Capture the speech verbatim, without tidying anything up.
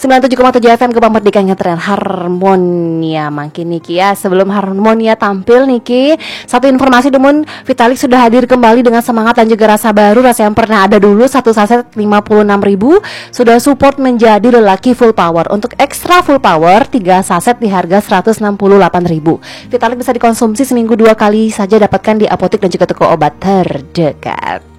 sembilan puluh tujuh koma tujuh F M Gebang Merdeka yang tren Harmonia makin Niki ya. Sebelum Harmonia tampil Niki, satu informasi Demun, Vitalik sudah hadir kembali dengan semangat dan juga rasa baru. Rasa yang pernah ada dulu, satu saset lima puluh enam ribu, sudah support menjadi lelaki full power. Untuk extra full power, tiga saset di harga seratus enam puluh delapan ribu. Vitalik bisa dikonsumsi seminggu dua kali saja, dapatkan di apotek dan juga toko obat terdekat.